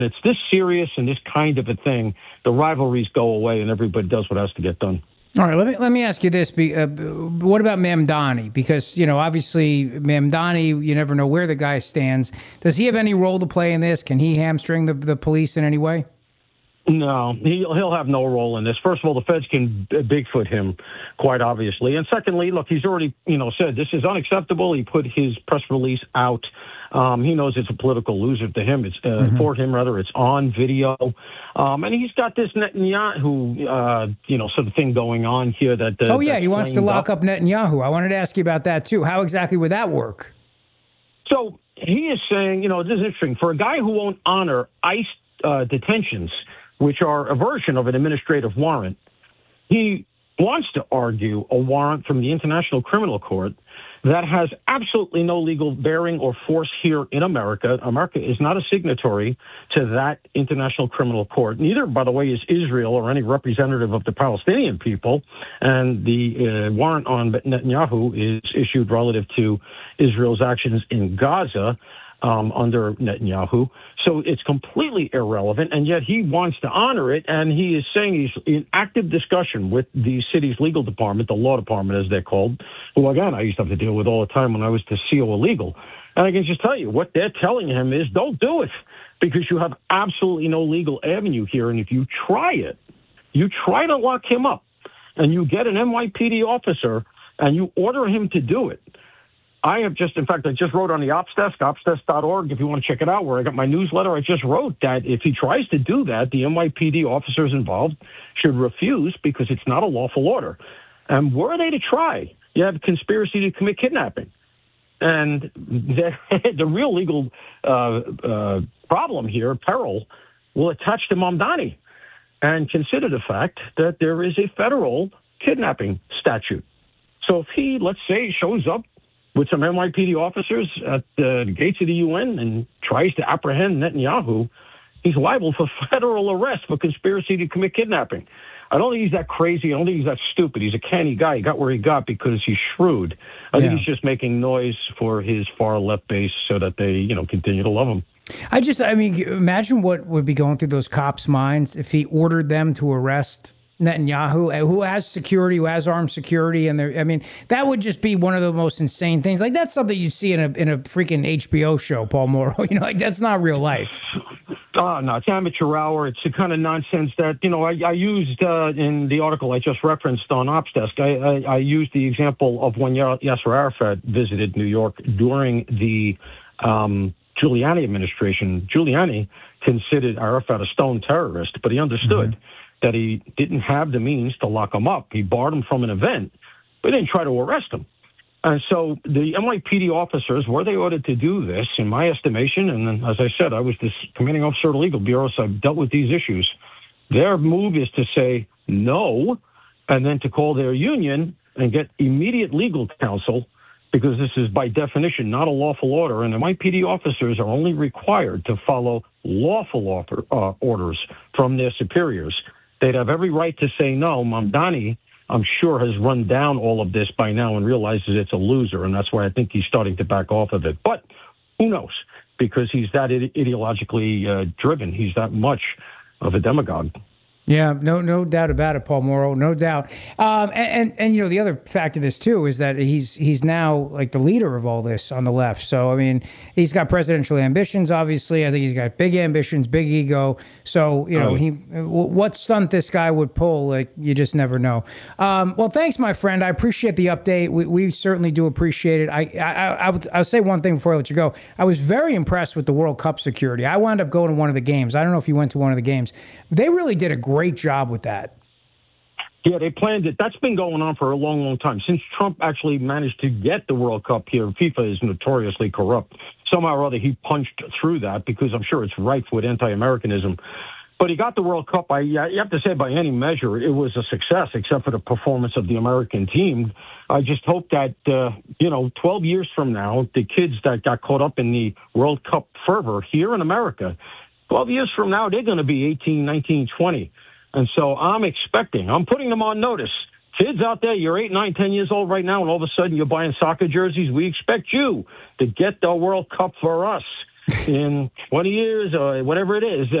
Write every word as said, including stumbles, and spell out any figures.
it's this serious and this kind of a thing, the rivalries go away and everybody does what has to get done. All right, let me let me ask you this: Be, uh, what about Mamdani? Because you know, obviously, Mamdani, you never know where the guy stands. Does he have any role to play in this? Can he hamstring the the police in any way? No, he'll, he'll have no role in this. First of all, the feds can Bigfoot him, quite obviously. And secondly, look, he's already, you know, said this is unacceptable. He put his press release out. Um, he knows it's a political loser to him. It's uh, mm-hmm. for him, rather. It's on video. Um, and he's got this Netanyahu, uh, you know, sort of thing going on here. That uh, Oh, yeah, he wants to lock up. up Netanyahu. I wanted to ask you about that, too. How exactly would that work? So he is saying, you know, this is interesting. For a guy who won't honor ICE uh, detentions, which are a version of an administrative warrant, he wants to argue a warrant from the International Criminal Court that has absolutely no legal bearing or force here in America. America is not a signatory to that International Criminal Court. Neither, by the way, is Israel or any representative of the Palestinian people. And the uh, warrant on Netanyahu is issued relative to Israel's actions in Gaza um, under Netanyahu. So it's completely irrelevant, and yet he wants to honor it, and he is saying he's in active discussion with the city's legal department, the law department as they're called, who, again, I used to have to deal with all the time when I was the C O illegal. And I can just tell you, what they're telling him is don't do it, because you have absolutely no legal avenue here, and if you try it, you try to lock him up, and you get an N Y P D officer, and you order him to do it. I have just, in fact, I just wrote on the Ops Desk, ops desk dot org, if you want to check it out, where I got my newsletter. I just wrote that if he tries to do that, the N Y P D officers involved should refuse because it's not a lawful order. And were they to try, you have conspiracy to commit kidnapping. And the, the real legal uh, uh, problem here, peril, will attach to Mamdani. And consider the fact that there is a federal kidnapping statute. So if he, let's say, shows up with some N Y P D officers at the gates of the U N and tries to apprehend Netanyahu, he's liable for federal arrest for conspiracy to commit kidnapping. I don't think he's that crazy. I don't think he's that stupid. He's a canny guy. He got where he got because he's shrewd. I yeah. think he's just making noise for his far left base so that they, you know, continue to love him. I just, I mean, imagine what would be going through those cops' minds if he ordered them to arrest Netanyahu, who has security, who has armed security, and I mean, that would just be one of the most insane things. Like that's something you see in a in a freaking H B O show, Paul Mauro. You know, like that's not real life. Oh, no, it's amateur hour. It's the kind of nonsense that, you know, I, I used uh, in the article I just referenced on Ops Desk. I, I, I used the example of when Yasser Arafat visited New York during the um, Giuliani administration. Giuliani considered Arafat a stone terrorist, but he understood mm-hmm. that he didn't have the means to lock him up. He barred him from an event, but didn't try to arrest him. And so the N Y P D officers, were they ordered to do this, in my estimation, and then, as I said, I was the commanding officer of the legal bureau, so I've dealt with these issues. Their move is to say no, and then to call their union and get immediate legal counsel, because this is, by definition, not a lawful order, and N Y P D officers are only required to follow lawful order, uh, orders from their superiors. They'd have every right to say no. Mamdani, I'm sure, has run down all of this by now and realizes it's a loser, and that's why I think he's starting to back off of it. But who knows? Because he's that ide- ideologically uh, driven. He's that much of a demagogue. Yeah, no, no doubt about it, Paul Mauro, no doubt. Um, and, and and you know the other fact of this too is that he's he's now like the leader of all this on the left. So I mean, he's got presidential ambitions. Obviously, I think he's got big ambitions, big ego. So you know, oh. he what stunt this guy would pull, like you just never know. Um, well, thanks, my friend. I appreciate the update. We, we certainly do appreciate it. I I I would I'll say one thing before I let you go. I was very impressed with the World Cup security. I wound up going to one of the games. I don't know if you went to one of the games. They really did a great job with that. Yeah, they planned it. That's been going on for a long, long time. Since Trump actually managed to get the World Cup here, FIFA is notoriously corrupt. Somehow or other, he punched through that because I'm sure it's rife with anti-Americanism. But he got the World Cup. I, you have to say, by any measure, it was a success, except for the performance of the American team. I just hope that, uh, you know, twelve years from now, the kids that got caught up in the World Cup fervor here in America, twelve years from now, they're going to be eighteen, nineteen, twenty. And so I'm expecting, I'm putting them on notice. Kids out there, you're eight, nine, ten years old right now, and all of a sudden you're buying soccer jerseys. We expect you to get the World Cup for us. in twenty years or whatever it is.